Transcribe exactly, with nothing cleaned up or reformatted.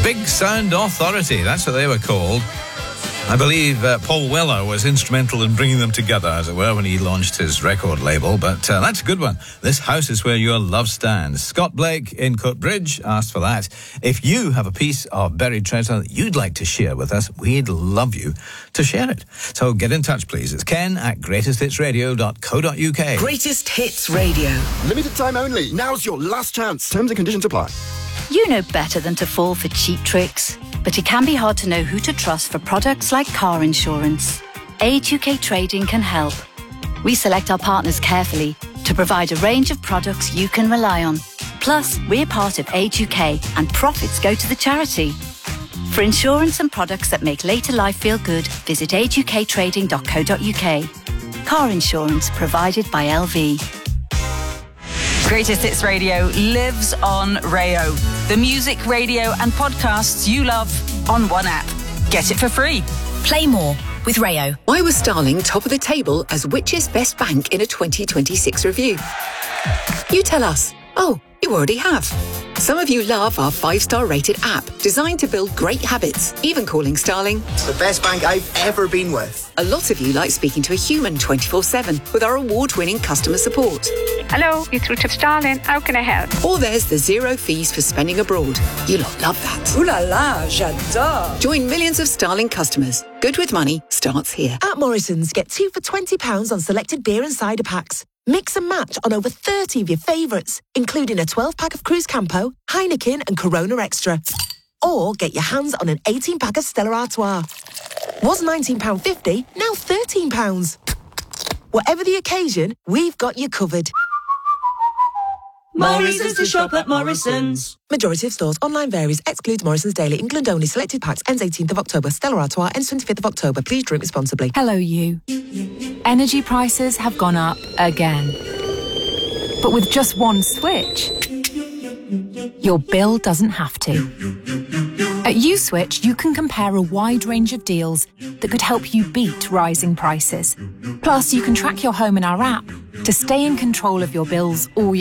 Big Sound Authority, that's what they were called. I believe uh, Paul Weller was instrumental in bringing them together, as it were, when he launched his record label. But uh, that's a good one. This house is where your love stands. Scott Blake in Coatbridge asked for that. If you have a piece of buried treasure that you'd like to share with us, we'd love you to share it. So get in touch, please. It's ken at greatest hits radio dot co dot uk. Greatest Hits Radio. Limited time only. Now's your last chance. Terms and conditions apply. You know better than to fall for cheap tricks, but it can be hard to know who to trust for products like car insurance. Age U K Trading can help. We select our partners carefully to provide a range of products you can rely on. Plus, we're part of Age U K and profits go to the charity. For insurance and products that make later life feel good, visit age u k trading dot co dot uk. Car insurance provided by L V. Greatest Hits Radio lives on Rayo. The music, radio and podcasts you love on one app. Get it for free. Play more with Rayo. Why was Starling top of the table as Which's best bank in a twenty twenty-six review? You tell us. Oh, you already have. Some of you love our five-star rated app, designed to build great habits, even calling Starling the best bank I've ever been with. A lot of you like speaking to a human twenty-four seven with our award-winning customer support. Hello, it's Richard Starling. How can I help? Or there's the zero fees for spending abroad. You lot love that. Ooh la la, j'adore. Join millions of Starling customers. Good with money starts here. At Morrison's, get two for twenty pounds on selected beer and cider packs. Mix and match on over thirty of your favourites, including a twelve-pack of Cruz Campo, Heineken and Corona Extra. Or get your hands on an eighteen-pack of Stella Artois. Was nineteen pounds fifty, now thirteen pounds. Whatever the occasion, we've got you covered. Morrison's to shop at Morrison's. Majority of stores. Online varies. Excludes Morrison's Daily. England only. Selected packs. Ends eighteenth of October. Stella Artois ends twenty-fifth of October. Please drink responsibly. Hello, you. Energy prices have gone up again. But with just one switch, your bill doesn't have to. At USwitch, you can compare a wide range of deals that could help you beat rising prices. Plus, you can track your home in our app to stay in control of your bills all year.